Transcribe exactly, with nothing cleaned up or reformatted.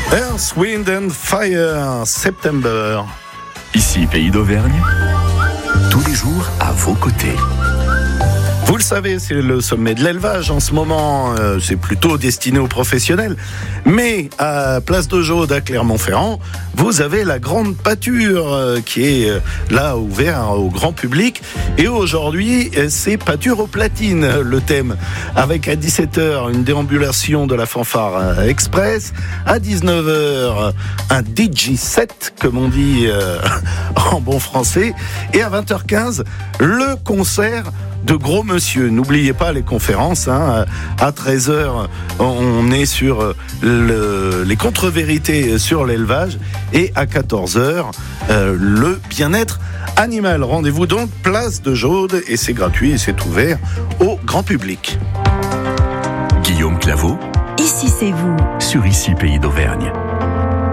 Earth, Wind and Fire, September. Ici, Pays d'Auvergne, tous les jours à vos côtés. Vous le savez, c'est le sommet de l'élevage en ce moment, euh, c'est plutôt destiné aux professionnels. Mais à Place de Jaude à Clermont-Ferrand, vous avez la grande pâture euh, qui est euh, là ouverte au grand public. Et aujourd'hui, euh, c'est pâture aux platines, le thème. Avec à dix-sept heures, une déambulation de la fanfare euh, express. À dix-neuf heures, un D J set, comme on dit euh, en bon français. Et à vingt heures quinze, le concert de gros monsieur. N'oubliez pas les conférences, hein. À treize heures, on est sur le, les contre-vérités sur l'élevage, et à quatorze heures, euh, le bien-être animal. Rendez-vous donc Place de Jaude, et c'est gratuit et c'est ouvert au grand public. Guillaume Claveau, Ici c'est vous, sur Ici, Pays d'Auvergne.